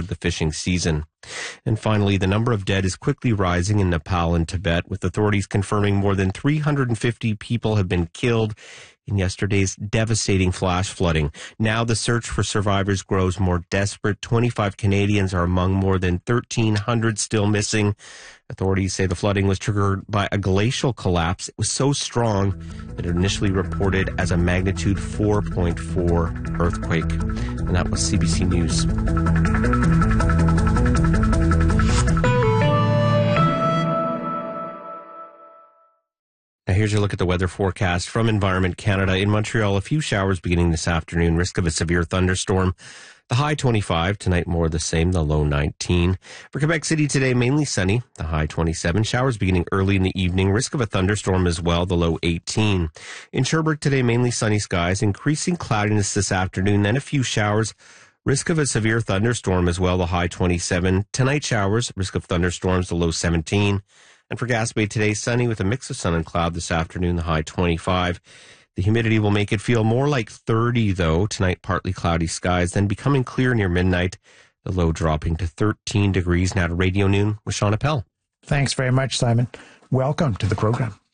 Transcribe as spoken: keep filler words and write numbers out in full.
the fishing season. And finally, the number of dead is quickly rising in Nepal and Tibet, with authorities confirming more than three hundred fifty people have been killed in yesterday's devastating flash flooding. Now the search for survivors grows more desperate. twenty-five Canadians are among more than thirteen hundred still missing. Authorities say the flooding was triggered by a glacial collapse. It was so strong that it initially reported as a magnitude four point four earthquake. And that was C B C News. Now here's your look at the weather forecast from Environment Canada. In Montreal, a few showers beginning this afternoon. Risk of a severe thunderstorm. The high twenty-five. Tonight, more of the same. The low nineteen. For Quebec City today, mainly sunny. The high twenty-seven. Showers beginning early in the evening. Risk of a thunderstorm as well. The low eighteen. In Sherbrooke today, mainly sunny skies. Increasing cloudiness this afternoon. Then a few showers. Risk of a severe thunderstorm as well. The high twenty-seven. Tonight, showers. Risk of thunderstorms. The low seventeen. And for Gaspé today, sunny with a mix of sun and cloud this afternoon, the high twenty-five. The humidity will make it feel more like thirty, though. Tonight, partly cloudy skies, then becoming clear near midnight. The low dropping to thirteen degrees. Now to Radio Noon with Sean Appel. Thanks very much, Simon. Welcome to the program.